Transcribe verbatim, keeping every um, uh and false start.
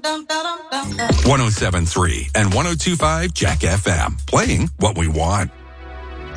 one oh seven point three and one oh two point five Jack F M, playing what we want.